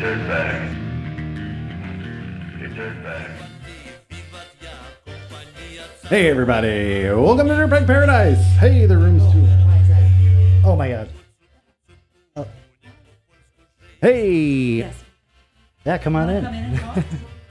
dirtbag. You dirtbag. Hey everybody, welcome to Dirtbag Paradise. Hey, the room's too. Oh my god. Oh. Hey. Yes. Yeah, come on in. Come in and talk.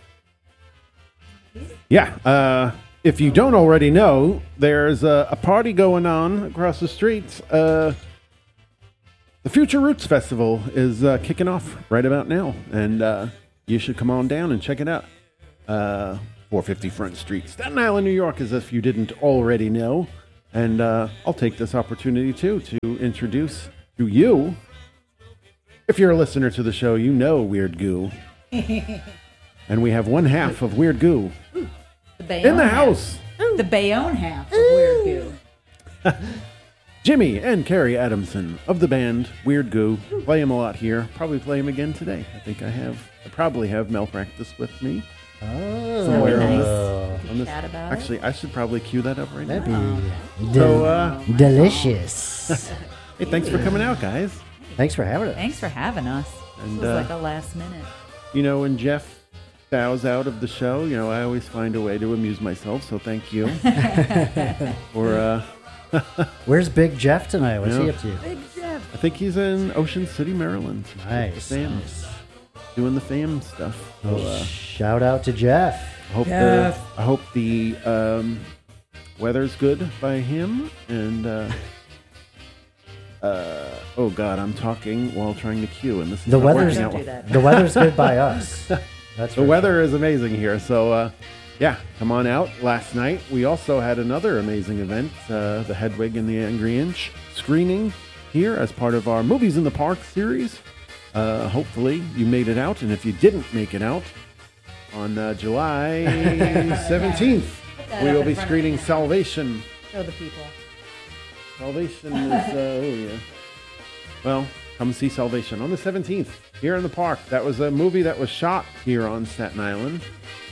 Yeah, if you don't already know, there's a party going on across the street. The Future Roots Festival is kicking off right about now, and you should come on down and check it out. 450 Front Street, Staten Island, New York, as if you didn't already know. And I'll take this opportunity, too, to introduce to you. If you're a listener to the show, you know Weird Goo. And we have one half of Weird Goo The Bayonne in the house. half. The Bayonne half of Weird Goo. Jimmy and Carrie Adamson of the band Weird Goo. Play him a lot here. Probably play him again today. I probably have Malpractice with me. Oh, Somewhere That'd be on nice. this- We could chat about it. Actually, I should probably cue that up right that'd now. be So, delicious. hey, thanks for coming out, guys. Thanks for having us. Thanks for having us. And, This was like a last minute. You know, when Jeff bows out of the show, you know, I always find a way to amuse myself, so thank you. Or, Where's Big Jeff tonight? What's he Yeah. up to? Big Jeff. I think he's in Ocean City, Maryland. Nice. The fam. Doing the fam stuff. So, Shout out to Jeff. I hope the weather's good by him, and oh god, I'm talking while trying to cue, and this is The not weather's working out Don't do well. that. the weather's good by us. That's The weather is amazing here, so yeah, come on out. Last night we also had another amazing event, the Hedwig and the Angry Inch screening here as part of our Movies in the Park series. Hopefully you made it out, and if you didn't make it out, on July 17th, that we up will in be front of screening me now. Salvation. Show the people. Salvation is, oh yeah. Well, come see Salvation on the 17th here in the park. That was a movie that was shot here on Staten Island.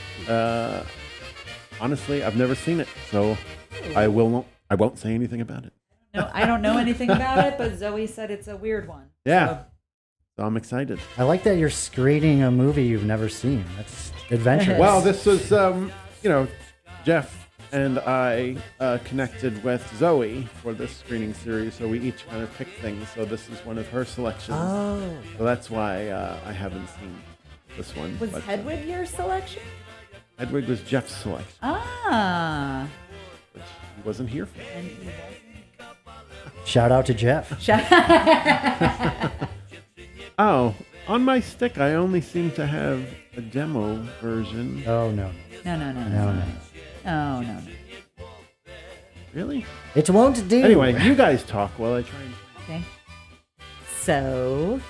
Honestly, I've never seen it, so I won't say anything about it. No, I don't know anything about it, but Zoe said it's a weird one. Yeah. So I'm excited. I like that you're screening a movie you've never seen. That's adventurous. Well, this was, Jeff and I connected with Zoe for this screening series, so we each kind of picked things. So this is one of her selections. Oh. So that's why I haven't seen this one. Was but, Hedwig your selection? Hedwig was Jeff's selection, Ah. which he wasn't here for. And he wasn't. Shout out to Jeff. Oh, on my stick, I only seem to have a demo version. Oh no. No. Really? It won't do. Anyway, you guys talk while I try and... Okay. So,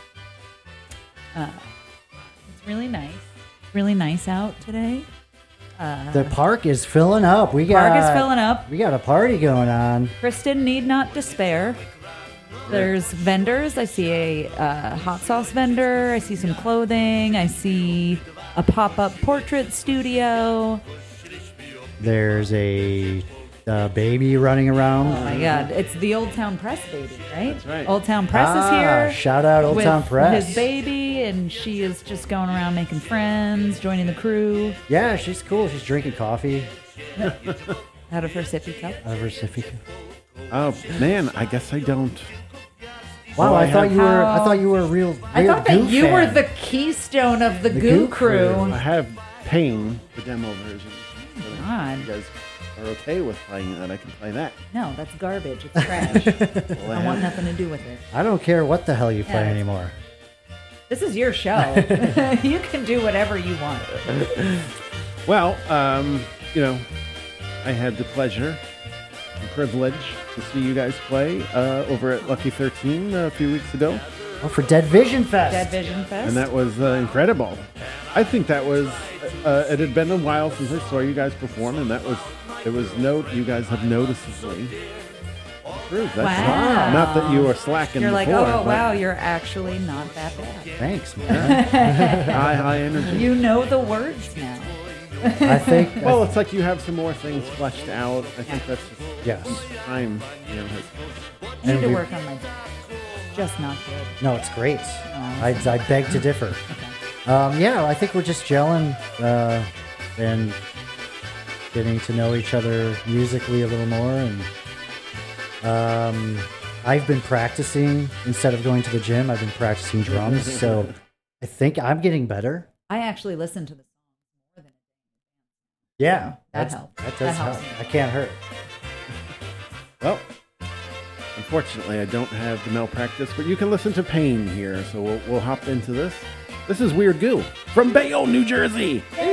it's really nice. Really nice out today. The park is filling up. Park is filling up. We got a party going on. Kristen need not despair. There's vendors. I see a hot sauce vendor. I see some clothing. I see a pop-up portrait studio. There's a baby running around. Oh my God! It's the Old Town Press baby, right? That's right. Old Town Press is here. Shout out Old with Town Press. his baby, and she is just going around making friends, joining the crew. Yeah, she's cool. She's drinking coffee Out of her sippy cup. out of her sippy. Oh, man, I guess I don't. Wow, Oh, I thought have- you were a real. I thought that Goo you fan. were the keystone of the, The Goo Goo crew. crew. I have Pain, the demo version. So if God. you guys are okay with playing that, I can play that. No, that's garbage. It's trash. Well, I want nothing to do with it. I don't care what the hell you play Yeah. anymore. This is your show. You can do whatever you want. Well, I had the pleasure and privilege to see you guys play over at Lucky 13 a few weeks ago. Oh, for Dead Vision Fest. Dead Vision Fest. And that was incredible. I think that was, it had been a while since I saw you guys perform, and you guys have noticeably improved. That's Wow. not that you were slacking You're like, before. oh, but wow, you're actually not that bad. Thanks, man. high energy. You know the words now. I think. Well, it's like you have some more things fleshed out. I think that's Yes. time, has I need And to we- work on my just not good. No, it's great. I beg to differ. Okay. Yeah, I think we're just gelling and getting to know each other musically a little more. And I've been practicing instead of going to the gym. I've been practicing drums, so I think I'm getting better. I actually listened to the song more than Yeah, that helped. That does That help. helps. I can't hurt. Well, unfortunately, I don't have the malpractice, but you can listen to Pain here, so we'll hop into this. This is Weird Goo from Bayonne, New Jersey. Yay!